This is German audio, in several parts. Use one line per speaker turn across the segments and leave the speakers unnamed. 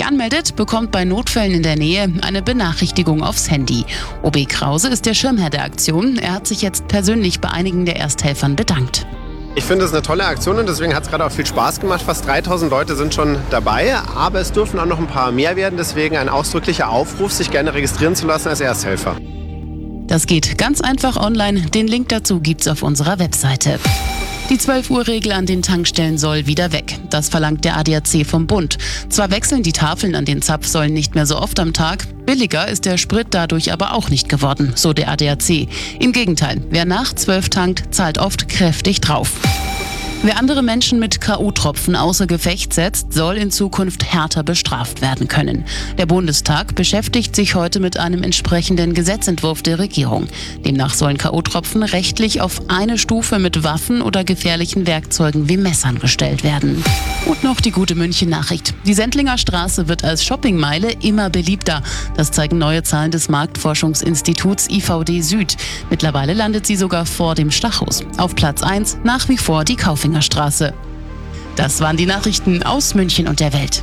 sich anmeldet, bekommt bei Notfällen in der Nähe eine Benachrichtigung aufs Handy. OB Krause ist der Schirmherr der Aktion. Er hat sich jetzt persönlich bei einigen der Ersthelfern bedankt.
Ich finde es eine tolle Aktion und deswegen hat es gerade auch viel Spaß gemacht. Fast 3000 Leute sind schon dabei, aber es dürfen auch noch ein paar mehr werden. Deswegen ein ausdrücklicher Aufruf, sich gerne registrieren zu lassen als Ersthelfer.
Das geht ganz einfach online. Den Link dazu gibt's auf unserer Webseite. Die 12-Uhr-Regel an den Tankstellen soll wieder weg. Das verlangt der ADAC vom Bund. Zwar wechseln die Tafeln an den Zapfsäulen nicht mehr so oft am Tag, billiger ist der Sprit dadurch aber auch nicht geworden, so der ADAC. Im Gegenteil, wer nach 12 tankt, zahlt oft kräftig drauf. Wer andere Menschen mit K.O.-Tropfen außer Gefecht setzt, soll in Zukunft härter bestraft werden können. Der Bundestag beschäftigt sich heute mit einem entsprechenden Gesetzentwurf der Regierung. Demnach sollen K.O.-Tropfen rechtlich auf eine Stufe mit Waffen oder gefährlichen Werkzeugen wie Messern gestellt werden. Und noch die gute München-Nachricht. Die Sendlinger Straße wird als Shoppingmeile immer beliebter. Das zeigen neue Zahlen des Marktforschungsinstituts IVD Süd. Mittlerweile landet sie sogar vor dem Stachus. Auf Platz 1 nach wie vor die Kaufingerstraße. Das waren die Nachrichten aus München und der Welt.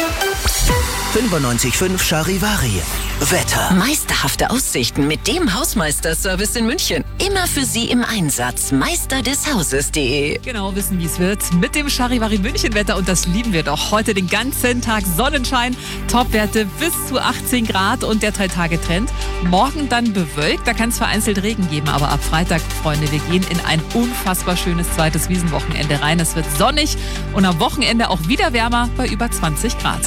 95.5 Charivari. Wetter.
Meisterhafte Aussichten mit dem Hausmeisterservice in München. Immer für Sie im Einsatz. meisterdeshauses.de.
Genau, wissen, wie es wird. Mit dem Charivari München-Wetter, und das lieben wir doch. Heute den ganzen Tag Sonnenschein, Topwerte bis zu 18 Grad und der 3-Tage-Trend. Morgen dann bewölkt, da kann es vereinzelt Regen geben. Aber ab Freitag, Freunde, wir gehen in ein unfassbar schönes zweites Wiesenwochenende rein. Es wird sonnig und am Wochenende auch wieder wärmer bei über 20 Grad.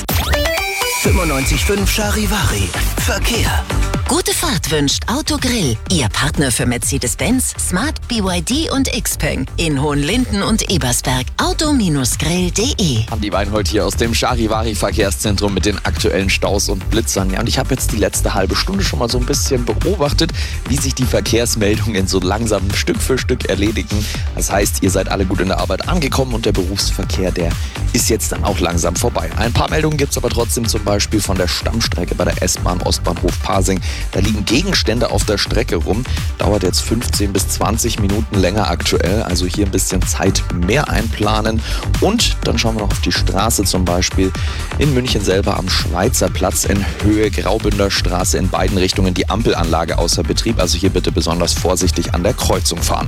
95.5 Charivari. Verkehr.
Gute Fahrt wünscht Autogrill. Ihr Partner für Mercedes-Benz, Smart, BYD und Xpeng. In Hohenlinden und Ebersberg. Auto-grill.de.
Die Weinhold hier aus dem Charivari Verkehrszentrum mit den aktuellen Staus und Blitzern. Ja, und ich habe jetzt die letzte halbe Stunde schon mal so ein bisschen beobachtet, wie sich die Verkehrsmeldungen so langsam Stück für Stück erledigen. Das heißt, ihr seid alle gut in der Arbeit angekommen und der Berufsverkehr, der ist jetzt dann auch langsam vorbei. Ein paar Meldungen gibt es aber trotzdem, zum Beispiel von der Stammstrecke bei der S-Bahn Ostbahnhof Pasing. Da liegen Gegenstände auf der Strecke rum. Dauert jetzt 15 bis 20 Minuten länger aktuell. Also hier ein bisschen Zeit mehr einplanen. Und dann schauen wir noch auf die Straße, zum Beispiel in München selber am Schweizer Platz in Höhe Graubünder Straße in beiden Richtungen die Ampelanlage außer Betrieb. Also hier bitte besonders vorsichtig an der Kreuzung fahren.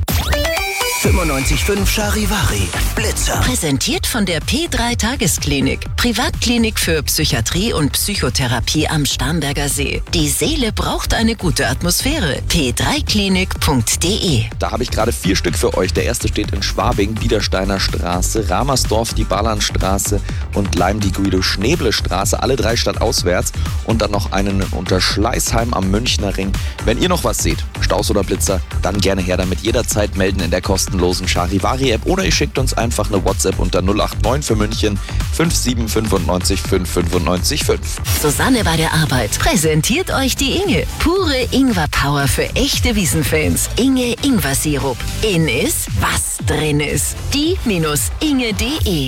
95.5 Charivari. Blitzer.
Präsentiert von der P3 Tagesklinik. Privatklinik für Psychiatrie und Psychotherapie am Starnberger See. Die Seele braucht eine gute Atmosphäre. p3klinik.de.
Da habe ich gerade 4 Stück für euch. Der erste steht in Schwabing, Biedersteiner Straße, Ramersdorf, die Ballernstraße und Leim, die Guido-Schneeble-Straße. Alle 3 stadtauswärts. Und dann noch einen unter Schleißheim am Münchner Ring. Wenn ihr noch was seht, Staus oder Blitzer, dann gerne her damit. Jederzeit melden in der kostenlosen Charivari-App oder ihr schickt uns einfach eine WhatsApp unter 089 für München 5795 595 5.
Susanne bei der Arbeit. Präsentiert euch die Inge. Pure Ingwer-Power für echte Wiesenfans. Inge Ingwer-Sirup. In ist, was drin ist. Die-inge.de.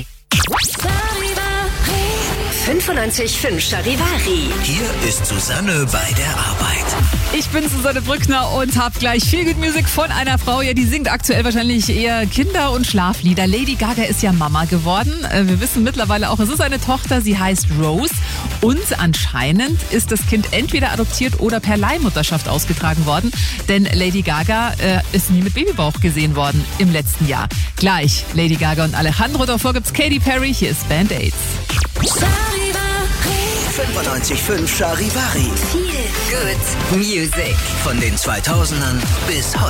95.5 Charivari.
Hier ist Susanne bei der Arbeit.
Ich bin Susanne Brückner und habe gleich viel Good Music von einer Frau. Ja, die singt aktuell wahrscheinlich eher Kinder- und Schlaflieder. Lady Gaga ist ja Mama geworden. Wir wissen mittlerweile auch, es ist eine Tochter. Sie heißt Rose. Und anscheinend ist das Kind entweder adoptiert oder per Leihmutterschaft ausgetragen worden. Denn Lady Gaga ist nie mit Babybauch gesehen worden im letzten Jahr. Gleich Lady Gaga und Alejandro. Davor gibt's Katy Perry. Hier ist Band-Aids.
95.5 Charivari.
Viel Good Music.
Von den 2000ern bis heute.